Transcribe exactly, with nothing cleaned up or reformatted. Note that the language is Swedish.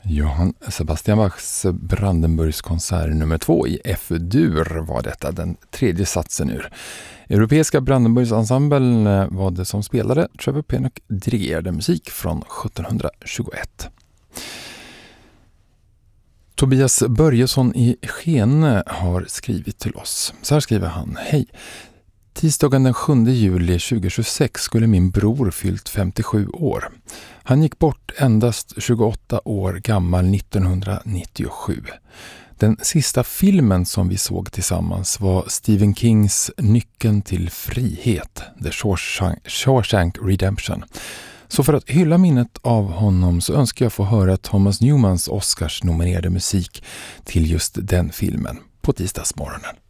Johann Sebastian Bachs Brandenburgs konsert nummer två i F-dur var detta, den tredje satsen ur. Europeiska Brandenburgsensemblen var det som spelade. Trevor Pinnock dirigerade musik från sjuttonhundratjugoett. Tobias Börjesson i Skene har skrivit till oss. Så här skriver han: Hej! Tisdagen den sjunde juli tjugohundratjugosex skulle min bror fyllt femtiosju år. Han gick bort endast tjugoåtta år gammal nittonhundranittiosju. Den sista filmen som vi såg tillsammans var Stephen Kings Nyckeln till frihet, The Shawshank Redemption. Så för att hylla minnet av honom så önskar jag få höra Thomas Newmans Oscars-nominerade musik till just den filmen på tisdagsmorgonen.